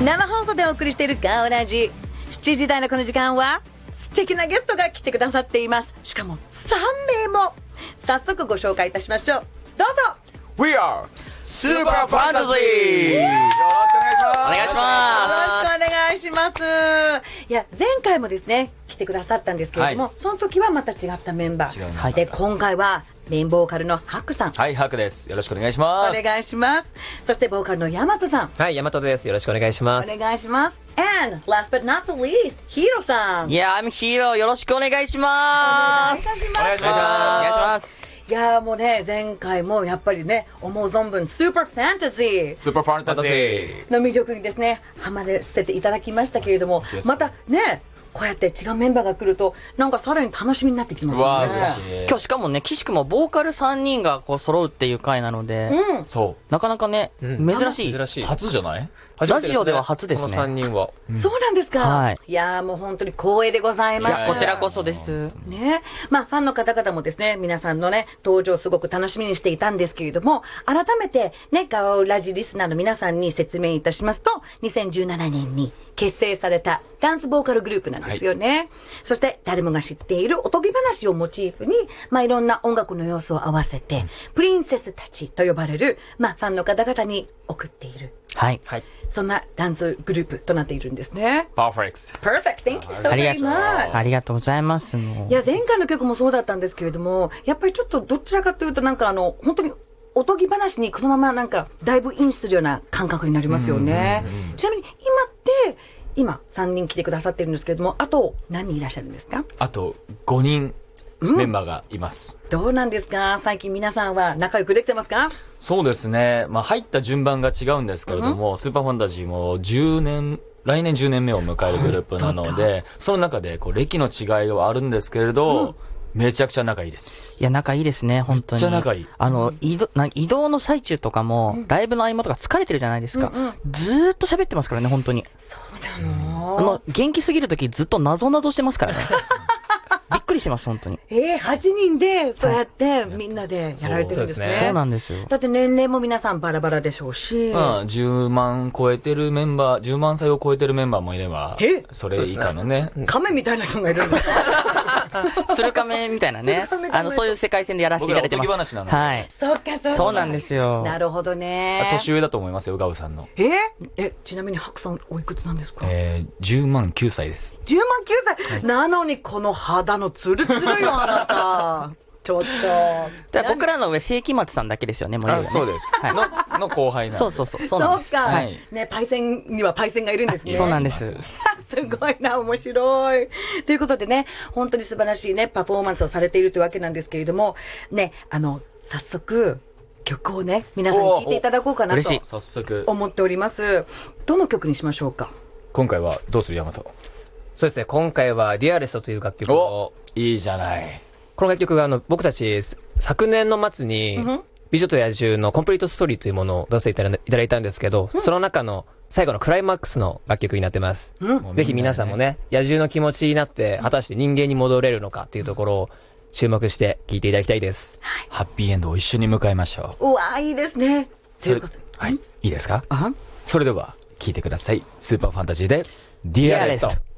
生放送でお送りしているガオラジ。7時台のこの時間は素敵なゲストが来てくださっています。しかも3名も。早速ご紹介いたしましょう。どうぞ。 We are Super Fantasy! よろしくお願いします。 お願いしますよろしくお願いします。いや、前回もですね、来てくださったんですけれども、 はいその時はまた違ったメンバー。 違うメンバーで、今回はメインボーカルのハックさん。 はい、ハクです。よろしくお願いします。 お願いします。そしてボーカルのヤマトさん。 はい、ヤマトです。よろしくお願いします。 お願いします。And last but not the least, ヒーローさん。 いやー、I'm Hero よろしくお願いしまーす。 お願いしお願いしまます。 いやーもうね、前回もやっぱりね、思う存分スーパーファンタジーす。スーパーファンタジー。 の魅力にですね、ハマらせていただきましたけれども、またね、こうやって違うメンバーが来ると、なんかさらに楽しみになってきますうわー、 よね。 嬉しい。 今日しかもね、岸くもボーカル3人がこう揃うっていう回なので、 そなかなかね、珍しい。 珍しい。 初じゃない？ ラジオでは初ですね。 この3人は。 そうなんですか。 はいいやーもう本当に光栄でございます。 いやこちらこそです。 ね。まあ、ファンの方々もですね、皆さんのね、登場すごく楽しみにしていたんですけれども、改めてね、ガオラジリスナーの皆さんに説明いたしますと、2017年に結成されたダンスボーカルグループなんですよね。そして、誰もが知っているおとぎ話をモチーフに、まあ、いろんな音楽の要素を合わせて、プリンセスたちと呼ばれる、まあ、ファンの方々に送っている。 はい。 はい。 そんなダンスグループとなっているんですね。 パーフェクト。 Perfect. Thank you so ありが very とう。 much. ありがとうございます。もういや、前回の曲もそうだったんですけれども、やっぱりちょっとどちらかというとなんか本当におとぎ話にこのままなんかだいぶインするような感覚になりますよね。ちなみに今3人来てくださってるんですけれども、あと何人いらっしゃるんですか？ あと5人メンバーがいます。 どうなんですか？最近皆さんは仲良くできてますか？ そうですね。まあ入った順番が違うんですけれども、スーパーファンタジーも来年10年目を迎えるグループなので、その中でこう歴の違いはあるんですけれど、めちゃくちゃ仲いいです。 いや、仲いいですね、本当に。 めっちゃ仲いい。 移動の最中とかも、ライブの合間とか疲れてるじゃないですか。ずーっと喋ってますからね、本当に。 そうなの？ 元気すぎるときずっと謎々してますからね。びっくりしてます、本当に。 8人でそうやってみんなでやられてるんですね。 そうなんですよ。 だって年齢も皆さんバラバラでしょうし。 10万超えてるメンバー、10万歳を超えてるメンバーもいれば、それ以下のね。 亀みたいな人がいるんだ。 鶴亀みたいなね。そういう世界線でやらせていただいてます。 僕らおとぎ話なのではい。 そうか、そうか。 そうなんですよ。 なるほどね。 年上だと思いますよ、ガウさんの。 ちなみにハクさんおいくつなんですか ？10万9歳です。 10万9歳、なのにこの肌のツルツルよ、あなた。ちょっと。 じゃあ僕らの上、世紀末さんだけですよね、もうそうです。の後輩なんで。 そうなんです。 か。 はいね、パイセンにはパイセンがいるんですね。 そうなんです。 すごいな、面白い。ということでね、本当に素晴らしいね、パフォーマンスをされているというわけなんですけれども、ね、早速、曲をね、皆さんに聴いていただこうかなと早速思っております。どの曲にしましょうか？ 今回はどうするヤマト？ そうですね、今回はディアレストという楽曲を。 いいじゃない。 この楽曲が僕たち昨年の末に、美女と野獣のコンプリートストーリーというものを出していただいたんですけど、その中の最後のクライマックスの楽曲になってます。ぜひ皆さんもね、野獣の気持ちになって、果たして人間に戻れるのかっていうところを注目して聴いていただきたいです。 ハッピーエンドを一緒に迎えましょう。 うわー、いいですね。ということで。 はい、いいですか？それでは聴いてください。スーパーファンタジーでディアレスト。